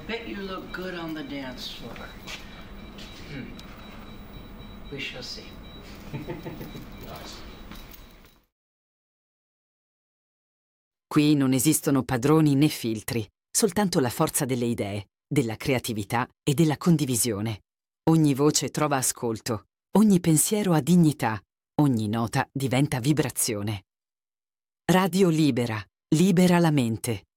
bet you look good on the dance floor. We shall see. Nice. Qui non esistono padroni né filtri, soltanto la forza delle idee, della creatività e della condivisione. Ogni voce trova ascolto, ogni pensiero ha dignità, ogni nota diventa vibrazione. Radio Libera, libera la mente.